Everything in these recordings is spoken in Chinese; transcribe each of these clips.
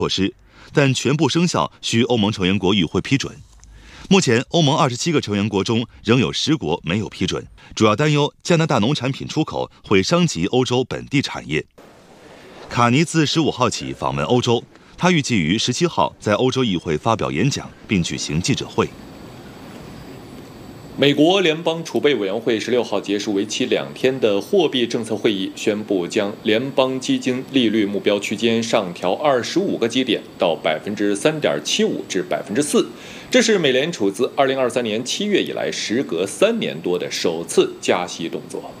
措施，但全部生效需欧盟成员国与会批准。目前，欧盟27个成员国中仍有10国没有批准，主要担忧加拿大农产品出口会伤及欧洲本地产业。卡尼自15号起访问欧洲，他预计于17号在欧洲议会发表演讲，并举行记者会。 美国联邦储备委员会16号结束为期2天的货币政策会议，宣布将联邦基金利率目标区间上调25个基点到3.75%至4%，这是美联储自2023年7月以来时隔3年多的首次加息动作。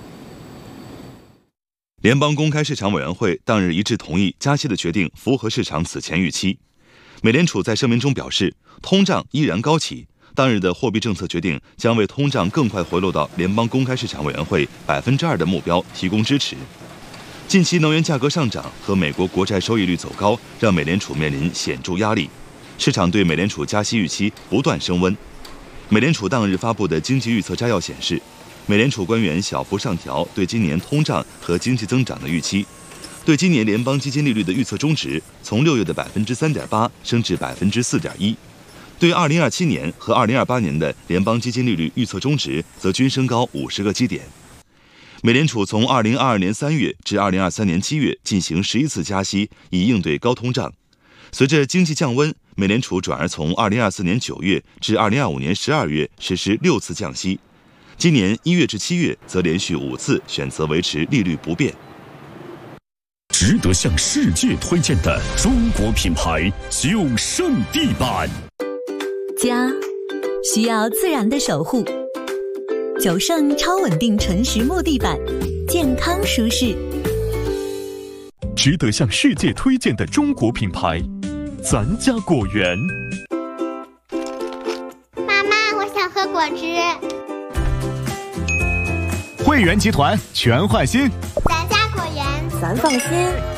联邦公开市场委员会当日一致同意加息的决定符合市场此前预期。美联储在声明中表示，通胀依然高企。当日的货币政策决定将为通胀更快回落到联邦公开市场委员会2%的目标提供支持。近期能源价格上涨和美国国债收益率走高，让美联储面临显著压力，市场对美联储加息预期不断升温。美联储当日发布的经济预测摘要显示，美联储官员小幅上调对今年通胀和经济增长的预期，对今年联邦基金利率的预测中值从6月的3.8%升至4.1%。对2027年和2028年的联邦基金利率预测中值则均升高50个基点。美联储从2022年3月至2023年7月进行11次加息，以应对高通胀。随着经济降温，美联储转而从2024年9月至2025年12月实施6次降息。今年1月至7月则连续5次选择维持利率不变。 值得向世界推荐的中国品牌9胜地板。 家需要自然的守护，9胜超稳定纯实木地板，健康舒适。 值得向世界推荐的中国品牌，咱家果园。 妈妈，我想喝果汁。 汇源集团全换新， 咱家果园， 咱放心。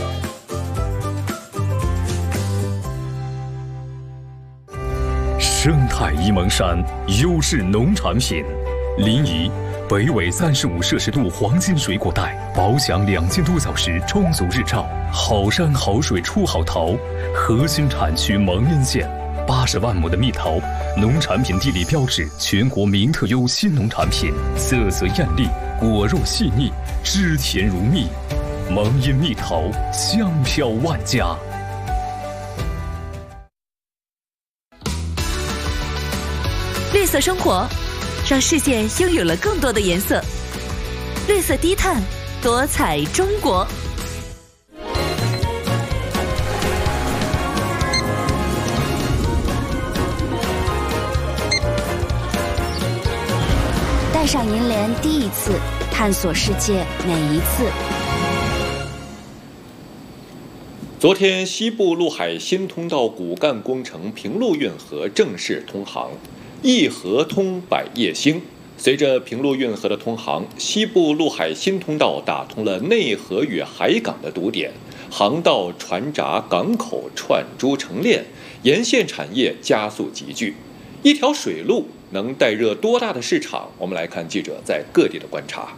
生态沂蒙山优质农产品，临沂北纬35摄氏度黄金水果带，保享2000多小时充足日照，好山好水出好桃。核心产区蒙阴县80万亩的蜜桃，农产品地理标志，全国名特优新农产品，色泽艳丽，果肉细腻，汁甜如蜜。蒙阴蜜桃，香飘万家。 绿色生活，让世界拥有了更多的颜色。绿色低碳，多彩中国。 带上银联第一次，探索世界每一次。 昨天，西部陆海新通道骨干工程平陆运河正式通航。一河通百业兴，随着平陆运河的通航，西部陆海新通道打通了内河与海港的堵点，航道、船闸、港口串珠成链，沿线产业加速集聚。一条水路能带热多大的市场？我们来看记者在各地的观察。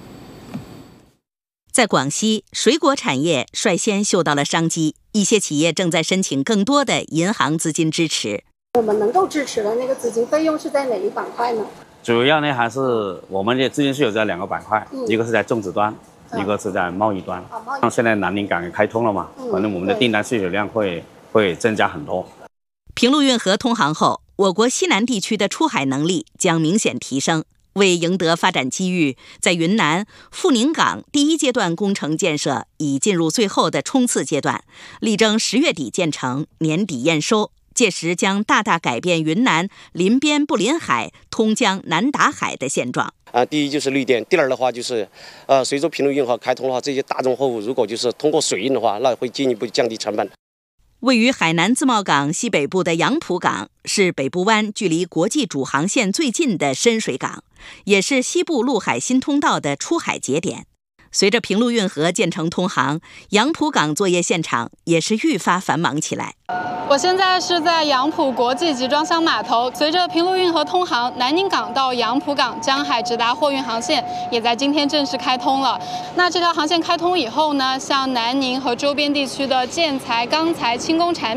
在广西，水果产业率先嗅到了商机，一些企业正在申请更多的银行资金支持。 我们能够支持的那个资金费用是在哪一板块呢？ 主要呢还是我们的资金是有这2个板块，一个是在种植端，一个是在贸易端。像现在南宁港也开通了嘛，反正我们的订单需求量会增加很多。 平陆运河通航后，我国西南地区的出海能力将明显提升。为赢得发展机遇，在云南富宁港第1阶段工程建设已进入最后的冲刺阶段，力争10月底建成，年底验收。届时将大大改变云南临边不临海、通江难达海的现状。 第一就是绿电，第二的话就是，随着平陆运河开通的话，这些大宗货物如果就是通过水运的话，那会进一步降低成本。 位于海南自贸港西北部的杨浦港是北部湾距离国际主航线最近的深水港，也是西部陆海新通道的出海节点。随着平陆运河建成通航，杨浦港作业现场也是愈发繁忙起来。 我现在是在杨浦国际集装箱码头，随着平陆运河通航，南宁港到杨浦港江海直达货运航线也在今天正式开通了。那这条航线开通以后呢，像南宁和周边地区的建材、钢材、轻工产